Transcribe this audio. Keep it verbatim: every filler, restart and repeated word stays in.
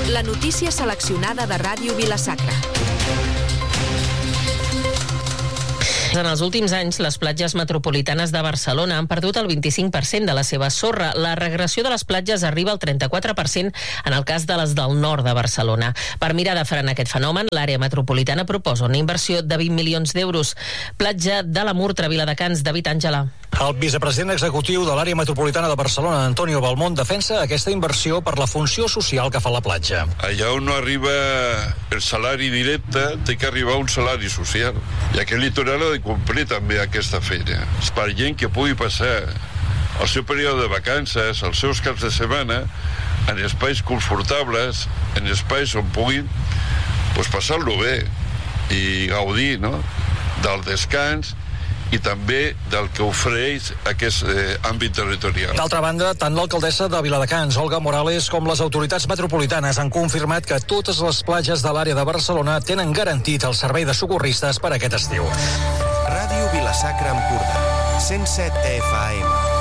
La notícia seleccionada de Ràdio Vila-sacra. En els últims anys, les platges metropolitanes de Barcelona han perdut el vint-i-cinc per cent de la seva sorra. La regressió de les platges arriba al trenta-quatre per cent en el cas de les del nord de Barcelona. Per mirar de frenar aquest fenomen, l'àrea metropolitana proposa una inversió de vint milions d'euros. Platja de la Murtra, Viladecans, David Àngela. El vicepresident executiu de l'àrea metropolitana de Barcelona, Antonio Balmont, defensa aquesta inversió per la funció social que fa la platja. Allà on no arriba el salari directe, té que arribar un salari social. I aquest litoral ha de complir també aquesta feina. És per gent que pugui passar el seu període de vacances, els seus caps de setmana, en espais confortables, en espais on puguin pues, passar-lo bé i gaudir, no?, del descans i també del que ofereix aquest eh, àmbit territorial. D'altra banda, tant l'alcaldessa de Viladecans, Olga Morales, com les autoritats metropolitanes han confirmat que totes les platges de l'àrea de Barcelona tenen garantit el servei de socorristes per aquest estiu. Ràdio Vila-sacra Empordà, cent set F M.